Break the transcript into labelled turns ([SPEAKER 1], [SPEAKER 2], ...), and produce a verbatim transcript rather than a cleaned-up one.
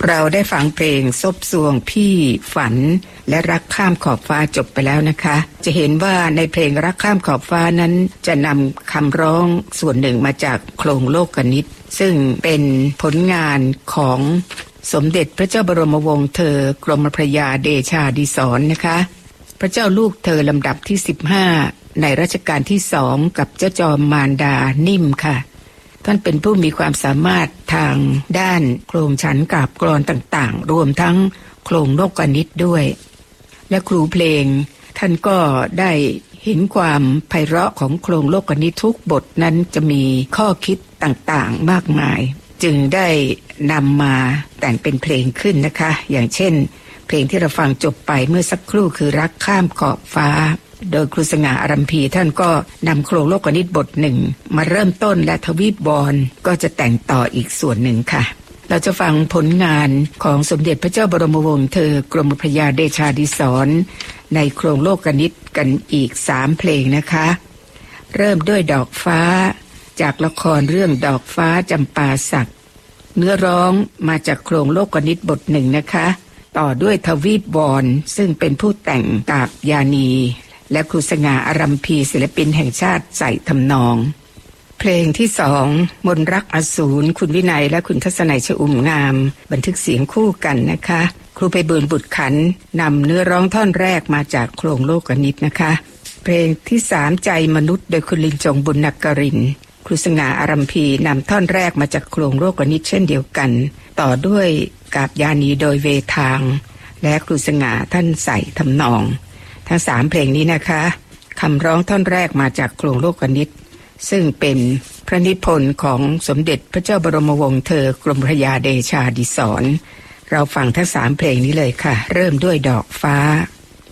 [SPEAKER 1] เราได้ฟังเพลงซบซวงพี่ฝันและรักข้ามขอบฟ้าจบไปแล้วนะคะจะเห็นว่าในเพลงรักข้ามขอบฟ้านั้นจะนำคำร้องส่วนหนึ่งมาจากโครงโลกนิตซึ่งเป็นผลงานของสมเด็จพระเจ้าบรมวงศ์เธอกรมพระยาเดชาดิศรนะคะพระเจ้าลูกเธอลำดับที่สิบห้าในรัชกาลที่สองกับเจ้าจอมมารดานิ่มค่ะท่านเป็นผู้มีความสามารถทางด้านโครงฉันกาบกลอนต่างๆรวมทั้งโครงโลกนิตด้วยและครูเพลงท่านก็ได้เห็นความไพเราะของโครงโลกนิตทุกบทนั้นจะมีข้อคิดต่างๆมากมายจึงได้นำมาแต่งเป็นเพลงขึ้นนะคะอย่างเช่นเพลงที่เราฟังจบไปเมื่อสักครู่คือรักข้ามขอบฟ้าโดยครูสง่าอารัมพีท่านก็นำโครงโลกนิตบทหนึ่งมาเริ่มต้นและทวีปบอนก็จะแต่งต่ออีกส่วนหนึ่งค่ะเราจะฟังผลงานของสมเด็จพระเจ้าบรมวงศ์เธอกรมพระยาเดชาดิศรในโครงโลกนิตกันอีกสามเพลงนะคะเริ่มด้วยดอกฟ้าจากละครเรื่องดอกฟ้าจำปาสักเนื้อร้องมาจากโครงโลกนิตบทหนึ่งนะคะต่อด้วยทวีปบอนซึ่งเป็นผู้แต่งกาบยานีและครูสง่าอารัมพีศิลปินแห่งชาติใส่ทำนองเพลงที่สองมนรักอสูรคุณวินัยและคุณทัศนัยชอุ่มงามบันทึกเสียงคู่กันนะคะครูไพบูลย์บุตรขันธ์นำเนื้อร้องท่อนแรกมาจากโครงโลกนิตนะคะเพลงที่สามใจมนุษย์โดยคุณลินจงบุญนกรินทร์ครูสง่าอารัมพีนำท่อนแรกมาจากโครงโลกนิตเช่นเดียวกันต่อด้วยกาบยานีโดยเวทางและครูสง่าท่านใส่ทำนองทั้งสามเพลงนี้นะคะคำร้องท่อนแรกมาจากโครงโลกนิตซึ่งเป็นพระนิพนธ์ของสมเด็จพระเจ้าบรมวงศ์เธอกรมพระยาเดชาดิศรเราฟังทั้งสามเพลงนี้เลยค่ะเริ่มด้วยดอกฟ้า